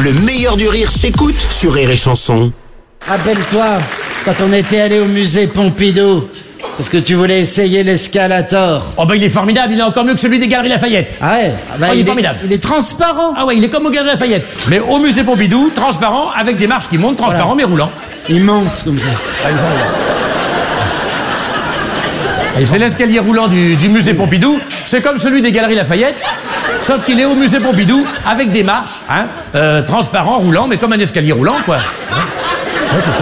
Le meilleur du rire s'écoute sur Rire et Chanson. Rappelle-toi, quand on était allé au musée Pompidou, parce que tu voulais essayer l'escalator. Oh bah il est formidable, il est encore mieux que celui des Galeries Lafayette. Ah ouais, bah Oh, il est formidable. Il est transparent. Ah ouais, il est comme aux Galeries Lafayette. Mais au musée Pompidou, transparent, avec des marches qui montent, transparent mais roulant. Il monte comme ça. Et c'est l'escalier roulant du musée Pompidou, c'est comme celui des Galeries Lafayette, sauf qu'il est au musée Pompidou avec des marches, transparent, roulant, mais comme un escalier roulant, quoi. Ouais, c'est ça.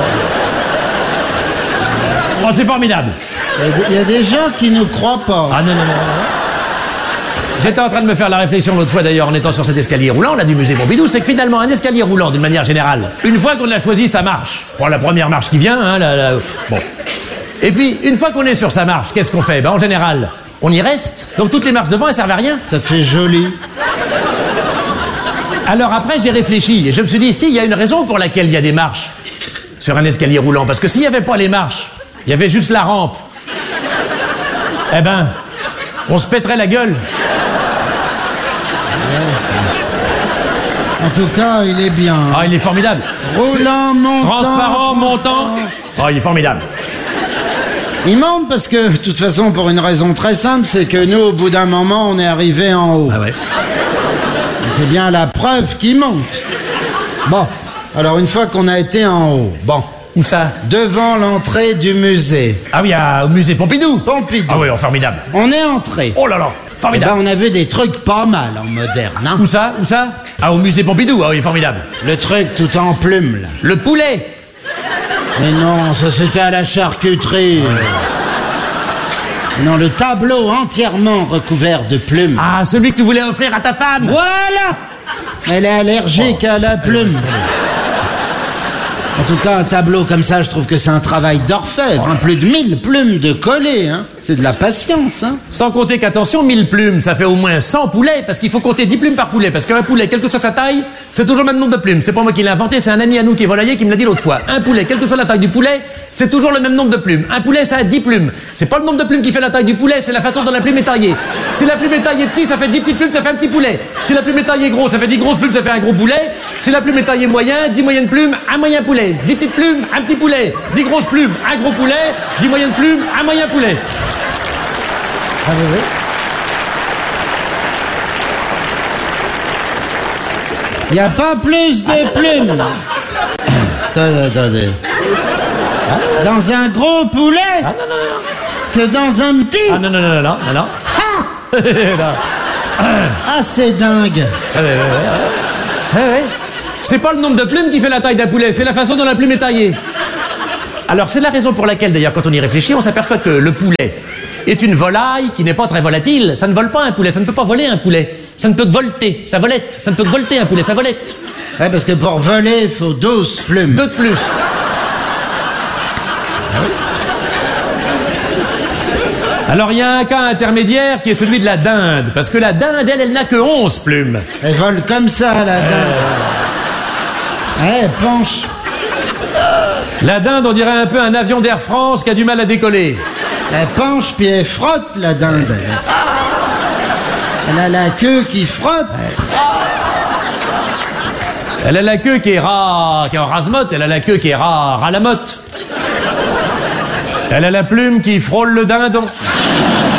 Oh, c'est formidable. Il y a des gens qui ne croient pas. Ah non. J'étais en train de me faire la réflexion l'autre fois d'ailleurs en étant sur cet escalier roulant là du musée Pompidou, c'est que finalement un escalier roulant d'une manière générale, une fois qu'on l'a choisi, ça marche. Pour la première marche qui vient, bon. Et puis une fois qu'on est sur sa marche, qu'est-ce qu'on fait? Ben en général, on y reste. Donc toutes les marches devant elles servent à rien. Ça fait joli. Alors après j'ai réfléchi et je me suis dit si, il y a une raison pour laquelle il y a des marches sur un escalier roulant, parce que s'il n'y avait pas les marches, il y avait juste la rampe, eh ben on se pèterait la gueule. En tout cas, il est bien. Ah, il est formidable. Roulant, montant. Transparent, montant. Oh, il est formidable. Il monte parce que, de toute façon, pour une raison très simple, c'est que nous, au bout d'un moment, on est arrivé en haut. Ah ouais. C'est bien la preuve qu'il monte. Bon, alors une fois qu'on a été en haut, bon. Où ça? Devant l'entrée du musée. Ah oui, au musée Pompidou. Pompidou. Ah oui, oh, formidable. On est entré. Oh là là, Eh formidable. ben, on a vu des trucs pas mal en moderne, hein. Où ça? Ah, au musée Pompidou. Ah oui, formidable. Le truc tout en plumes, là. Le poulet. Mais non, ça c'était à la charcuterie. Non, le tableau entièrement recouvert de plumes. Ah, celui que tu voulais offrir à ta femme. Voilà! Elle est allergique à la plume. En tout cas, un tableau comme ça, je trouve que c'est un travail d'orfèvre. Hein. Plus de 1000 plumes de coller, hein. C'est de la patience, hein. Sans compter qu'attention, 1000 plumes, ça fait au moins 100 poulets, parce qu'il faut compter 10 plumes par poulet. Parce qu'un poulet, quelle que soit sa taille, c'est toujours le même nombre de plumes. C'est pas moi qui l'ai inventé, c'est un ami à nous qui est volailler qui me l'a dit l'autre fois. Un poulet, quelle que soit la taille du poulet, c'est toujours le même nombre de plumes. Un poulet, ça a 10 plumes. C'est pas le nombre de plumes qui fait la taille du poulet, c'est la façon dont la plume est taillée. Si la plume est taillée petite, ça fait 10 petites plumes, ça fait un petit poulet. Si la plume est taillée gros, ça fait 10 grosses plumes, ça fait un gros poulet. Si la plume est taillée moyen, 10 moyennes plumes, un moyen poulet. 10 petites plumes, un petit poulet. 10 grosses plumes, un gros poulet. 10 moyennes plumes, un moyen poulet. Ah oui. Il n'y a pas plus de plumes. Attendez. Dans un gros poulet que dans un petit. Ah non. Ah, c'est dingue. Ouais. C'est pas le nombre de plumes qui fait la taille d'un poulet, c'est la façon dont la plume est taillée. Alors c'est la raison pour laquelle d'ailleurs quand on y réfléchit, on s'aperçoit que le poulet est une volaille qui n'est pas très volatile. Ça ne vole pas un poulet, ça ne peut pas voler un poulet. Ça ne peut que volter, ça volette. Ça ne peut que volter un poulet, ça volette. Ouais, parce que pour voler, il faut 12 plumes. 2 de plus. Alors il y a un cas intermédiaire qui est celui de la dinde, parce que la dinde, elle n'a que 11 plumes. Elle vole comme ça, la dinde. Elle penche. La dinde, on dirait un peu un avion d'Air France qui a du mal à décoller. Elle penche puis elle frotte, la dinde. Elle a la queue qui frotte. Elle a la queue qui est en rase-motte, elle a la queue qui est ras la motte. Elle a la plume qui frôle le dindon.